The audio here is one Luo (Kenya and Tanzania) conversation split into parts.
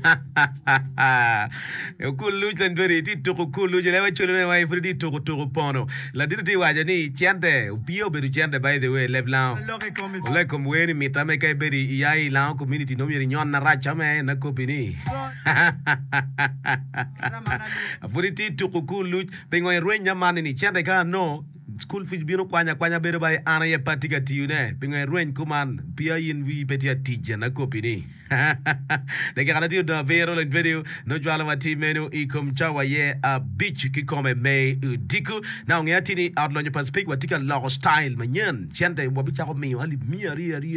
Kulu jan beri ti to kulu je lewa chulu mai fridi to pono. La dirti waja ni chante pio beru chante by the way levlan. Ole kom weni mitame kai beri iyai la community no mi nyon na racha me na kopini. Fridi to kulu pengo rwenya mani ni chante ka no school fees biro kwanya bero by ana ye patika tiune pingo rwen kuman pia yin vi petia tija na kopini de kana tiu da vero le video no jwala mati menu ikum chawa ye a beach ki kome me diku na ngati ni outlaw pacific watika law style manyan chente wabicha ko mi ali mi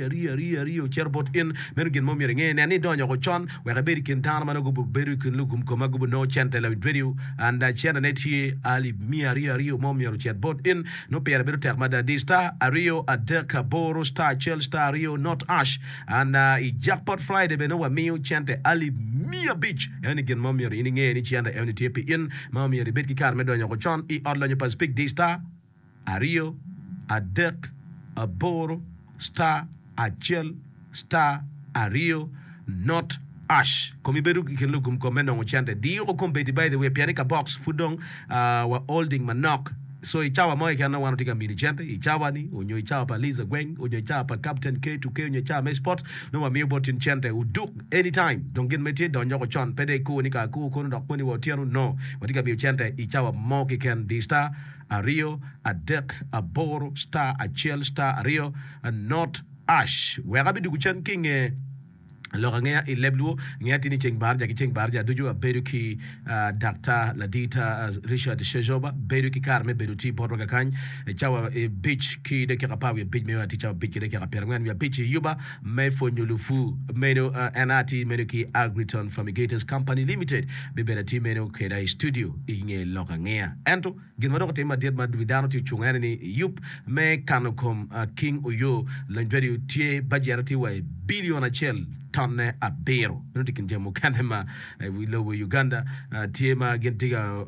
ri cherbot in menu gen momi nge ne ni donyo ko chon we ga beri kin tan mano go beru kin lugum ko magubo no chente la video and chente neti ali mi ri momi ro cherbot in no pera beru termada di star ario adeka boro star chel star rio not ash and I jackpot friday be no wa mi chente ali mia beach yani gen momi ro ni nge ni chente yani tepi in momi ro betki kar me donyo ko chon I outlaw pacific di star ario adek aboro star achel star ario not ash komi beru ken lugum ko meno chante di ko compete by the way pianika box fudong wa holding manok so ichawa moyo kana wana tika mini chante ichawa ni onyo ichawa pa Liza Gweng onyo ichawa pa Captain K2K onyo ichawa me sports no wa miyo botin chante uduk anytime don't get meti don yoko chon pede ku ni ka ku kono dok poni wotiano no watika miyo chante ichawa mo ki ken di star ario adek aboro star achel star ario and not ash wega bidu kuchan king alors ngaya ileblu ngati ni cheng barja duju beru ki Dr. Ladita Richard Shejoba beru ki karme beru ti borga kan chawa beach ki de kapa we beach me ati chawa beach de kapa ngwan we beach yuba me fonyulufu meno anati meno ki Agriton Fumigators Company Limited be berati meno keda studio inge loka ngaya ento ginmado tema diet mad vidano ti chungani ni yup me kanokom king uyo landwedu tie bajarati wa billion achel tonne a bero no dikin jamo kanema we low Uganda tiema gentiga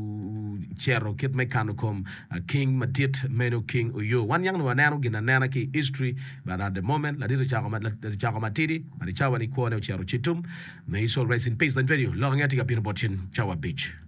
chero kit mechanical king madit meno king uyo one young no nano gina nana ki history but at the moment la dito chako matidi mari chawa ni kuone chero chitum may soul rest in peace and video long yatiga pin botchin chawa beach